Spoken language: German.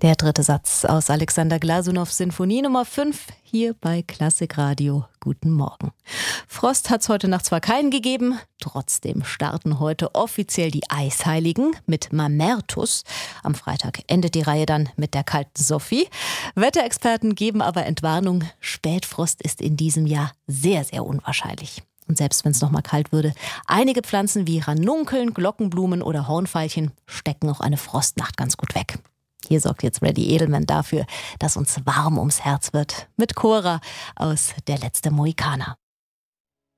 Der dritte Satz aus Alexander Glasunows Sinfonie Nummer 5 hier bei Klassik Radio. Guten Morgen. Frost hat es heute Nacht zwar keinen gegeben, trotzdem starten heute offiziell die Eisheiligen mit Mamertus. Am Freitag endet die Reihe dann mit der kalten Sophie. Wetterexperten geben aber Entwarnung, Spätfrost ist in diesem Jahr sehr, sehr unwahrscheinlich. Und selbst wenn es noch mal kalt würde, einige Pflanzen wie Ranunkeln, Glockenblumen oder Hornveilchen stecken auch eine Frostnacht ganz gut weg. Hier sorgt jetzt Reddy Edelman dafür, dass uns warm ums Herz wird. Mit Cora aus Der letzte Mohikaner.